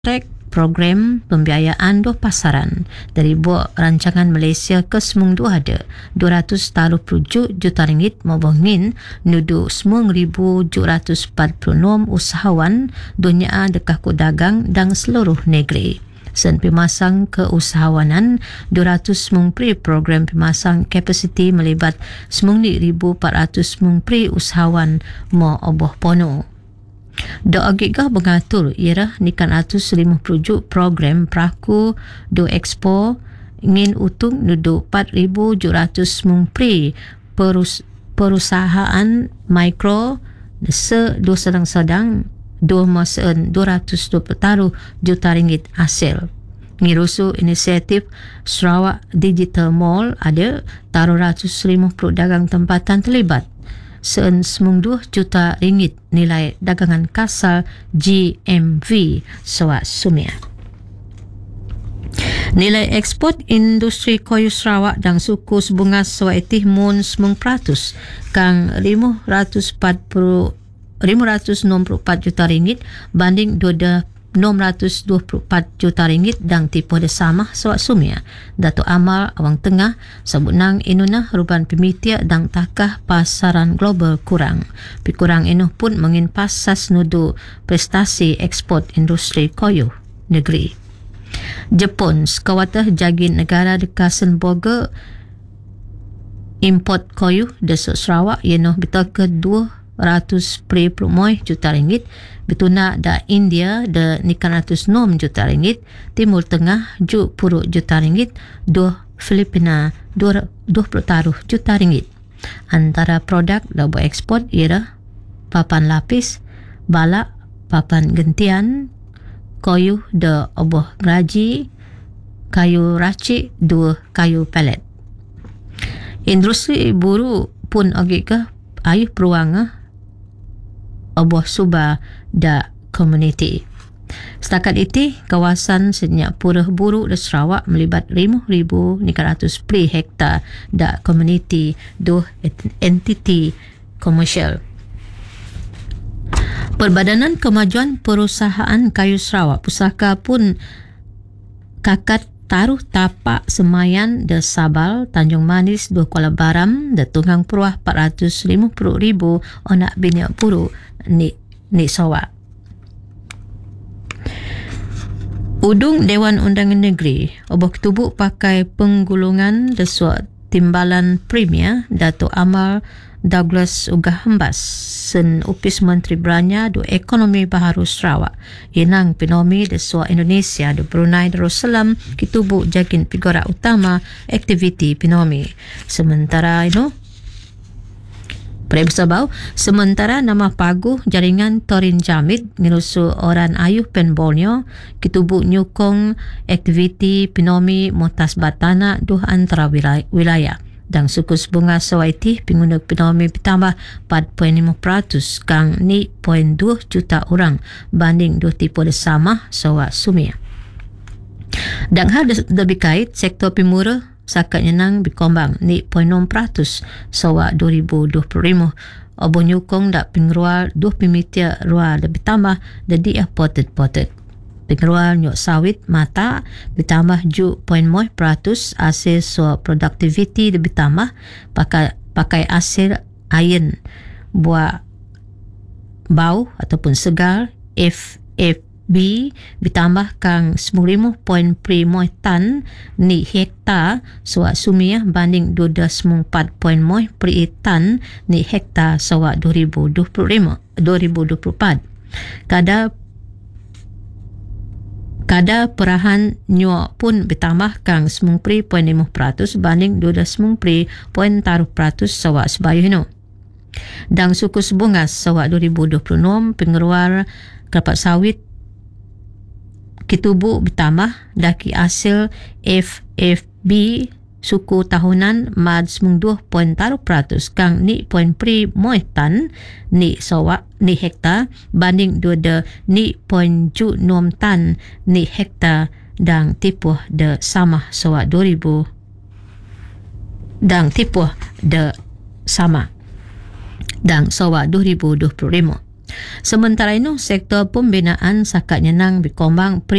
kontrak program pembiayaan doh pasaran dari buat rancangan Malaysia ke semung dua ada 230 juta ringgit mabongin nudu 9,746 usahawan dunia dekah ku dagang dan seluruh negeri. Sen pemasang keusahawanan 200 mengpri program pemasang kapasiti melibat 9,400 mengpri usahawan mo oboh pono. Do agigah mengatur ialah nikan 150 program praku do expo ingin utung nudu 4,700 mengpri perusahaan mikro do sedang-sedang 220 juta ringgit hasil. Ngirusu inisiatif Sarawak Digital Mall ada taruh 150 dagang tempatan terlibat. Sen 2 juta ringgit nilai dagangan kasar GMV Sarawak Sumia. Nilai ekspor industri kayu Sarawak dan suku bunga Sarawak Itih mun 9% kang 594 juta ringgit banding 624 juta ringgit dan tipu sama Sarawak Sumia. Datuk Amal Awang Tengah sebut nang inuna ruban pemitia dan takah pasaran global kurang. Pikurang inu pun mengin pasas nudu prestasi ekspor industri kayu negeri. Jepun sekawatah jagin negara dekasan boga import kayu desuk Sarawak yenuh betul ke 200 juta ringgit. Betuna da India da nikan 106 juta ringgit, Timur Tengah 70 juta ringgit, Filipina 20 juta ringgit. Antara produk da buat ekspor ialah papan lapis, balak, papan gentian, kayu da oboh geraji, kayu racik, 2 kayu pelet. Industri buru pun agak ayuh peruang oboh subah da komuniti. Setakat itu, kawasan senyak purah buru da Sarawak melibat 5,900 hektar da komuniti do entiti komersial. Perbadanan Kemajuan Perusahaan Kayu Sarawak Pusaka pun kakat taruh tapak semayan da Sabal, Tanjung Manis, do Kuala Baram da Tunggang Peruah 450,000 onak binyak buru ni Sarawak. Udung Dewan Undangan Negeri obok tubuk pakai penggulungan desuak timbalan premier Datuk Amal Douglas Ugah Hembas sen upis Menteri Beranya do Ekonomi Baharu Sarawak inang pinomi desuak Indonesia do Brunei Darussalam kitubuk jagin figura utama aktiviti pinomi. Sementara nama paguh jaringan Torin Jamid ngirusu orang ayuh pen Borneo kitubuk nyukong aktiviti pinomi motas batana duh antara wilayah dan suku bunga Sawaiti pengguna pinomi bertambah 4.5% kang ni 0.2 juta orang banding 2 tipe sama Sarawak Sumia. Dan hal lebih kait sektor pemurah sakat nyenang berkembang ni 0.6% Sarawak 2025. Obo nyukong dak pengerual 2 pemitia rual lebih tambah jadi potted. Pengerual nyok sawit mata bertambah 0.1% hasil so productivity lebih tambah pakai hasil iron buat bau ataupun segar FFB ditambah kang 10,000 tan ni hektar Sarawak Sumia banding 12,4 tan ni hektar Sarawak 2024. Kadar perahan nyok pun bertambah kang 9.5% banding 12.3% Sarawak sebayuh. Dan suku sebungas Sarawak 2026 pengerual kelapa sawit kitubuk bertambah daki hasil FFB suku tahunan mad 2.3% kang ni 0.3 tan ni Sarawak ni hektar banding 2 ni 0.6 tan ni hektar dan tipuh de sama Sarawak 2000 dan tipuh de sama dan Sarawak 2025. Sementara itu, sektor pembinaan sakat nyenang bikombang